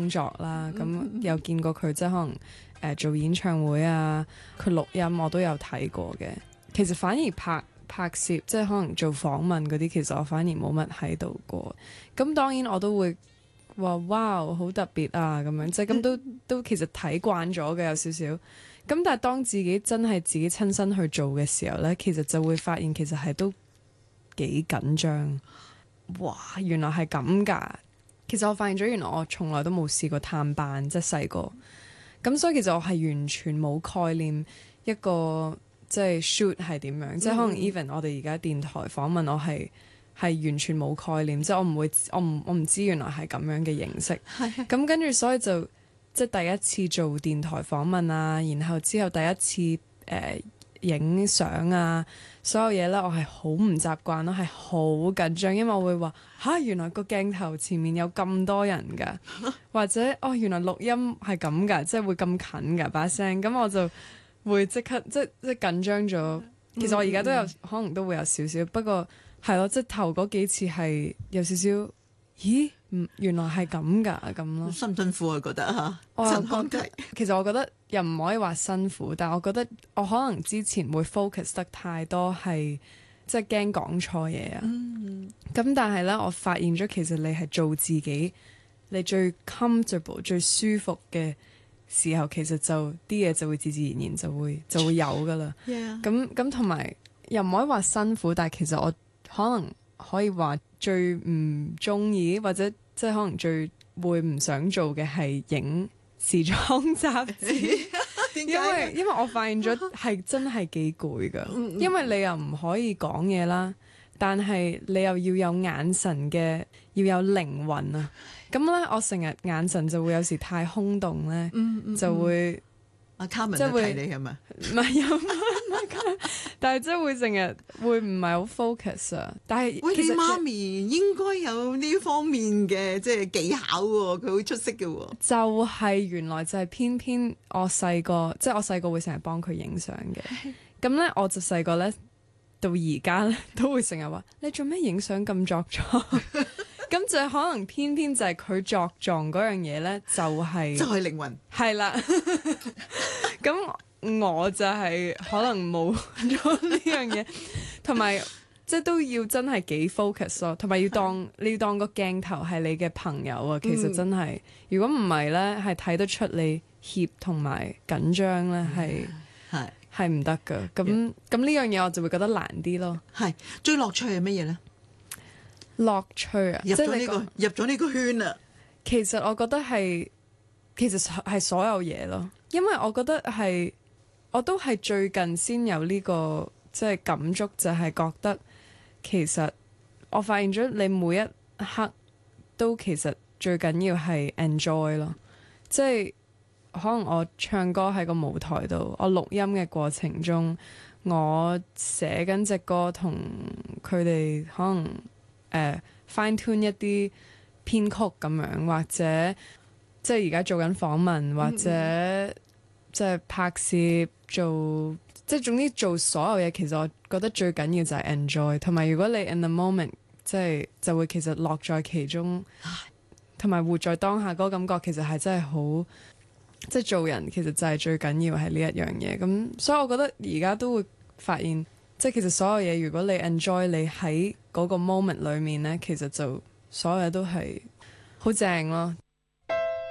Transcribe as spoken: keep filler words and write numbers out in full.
工作啦，咁有見過佢即係可能誒、呃、做演唱會啊，佢錄音我都有睇過嘅。其實反而拍拍攝即係可能做訪問嗰啲，其實我反而冇乜喺度過。咁當然我都會話哇好特別啊咁樣，即係咁都都其實睇慣咗嘅有少少。咁但係當自己真係自己親身去做嘅時候呢，其實就會發現其實係都幾緊張。哇！原來係咁㗎。其實我發現咗，原來我從來都冇試過探班，即係細個。咁所以其實我係完全冇概念一個即係 shoot 係點樣。嗯、即係可能 even 我哋而家電台訪問，我係係完全冇概念，即係我唔會，我唔我唔知原來係咁樣嘅形式。咁跟住所以就即係第一次做電台訪問啊，然後之後第一次誒影相啊。所有嘢咧，我係好唔習慣咯，係好緊張，因為我會話吓，原來個鏡頭前面有咁多人㗎，或者哦原來錄音係咁㗎，即係會咁近㗎把聲，咁我就會即刻即即緊張咗。其實我而家都有可能都會有少少，不過係咯，即係頭嗰幾次係有少少，咦？嗯，原來係咁㗎咁咯。 辛唔辛苦啊？覺得嚇， 我覺得其實我覺得又唔可以話辛苦，但係我覺得我可能之前會 focus 得太多係即係驚講錯嘢啊。咁、嗯、但係咧，我發現咗其實你係做自己，你最 comfortable 最舒服嘅時候，其實就啲嘢就會自自然然就會就會有噶啦。咁咁同埋又唔可以話辛苦，但係其實我可能可以話最唔中意或者。即係可能最會唔想做嘅係影時裝雜誌，因為因為我發現咗係真係幾攰㗎，因為你又唔可以講嘢啦，但係你又要有眼神嘅，要有靈魂啊。咁咧，我成日眼神就會有時太空洞咧，嗯嗯嗯就會阿 Carmen 就睇你係咪？ 唔係有。但係真係會成日會唔係好 focus 啊！但係喂，你媽咪應該有呢方面嘅即係技巧喎，佢好出色嘅喎。 就係原來就係偏偏我細個，即係我細個會成日幫佢影相嘅。咁咧我就細個咧到而家咧都會成日話：你做咩影相咁作狀？咁就係可能偏偏就係佢作狀嗰樣嘢咧，就係就係靈魂。 係啦。咁。我就係可能冇咗呢樣嘢，同埋即係都要真係幾 focus 咯，同埋要當你要當個鏡頭係你嘅朋友啊。其實真係，如果唔係咧，係睇得出你怯同埋緊張咧，係係係唔得噶。咁咁呢樣嘢我就會覺得難啲咯。 係最樂趣係乜嘢咧？ 樂趣啊， 入咗呢個入咗呢個圈啊。 其實我覺得係其實係所有嘢咯，因為我覺得係。我都係最近先有呢個即係感觸，就係覺得其實我發現咗你每一刻都其實最緊要係 enjoy 咯，即係可能我唱歌喺個舞台度，我錄音嘅過程中，我寫緊隻歌同佢哋可能誒、呃、fine tune 一啲編曲咁樣，或者即係而家做緊訪問，或者。嗯即係拍攝做，即係總之做所有嘢，其實我覺得最緊要就係 enjoy，同埋如果你 in the moment，即係就會其實樂在其中，同埋活在當下嗰個感覺，其實係真係好，即係做人其實就係最緊要係呢一樣嘢。咁所以我覺得而家都會發現，即係其實所有嘢，如果你 enjoy 你喺嗰個 moment 裡面呢，其實就所有嘢都係好正咯。